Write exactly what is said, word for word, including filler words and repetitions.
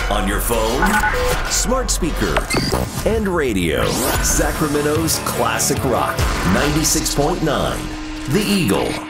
On your phone, smart speaker, and radio. Sacramento's classic rock, ninety-six point nine, The Eagle.